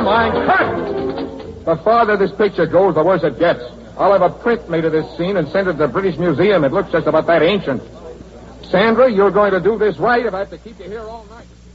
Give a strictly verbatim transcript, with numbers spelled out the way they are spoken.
mind. Cut! The farther this picture goes, the worse it gets. I'll have a print made of this scene and send it to the British Museum. It looks just about that ancient. Sandra, you're going to do this right if I have to keep you here all night.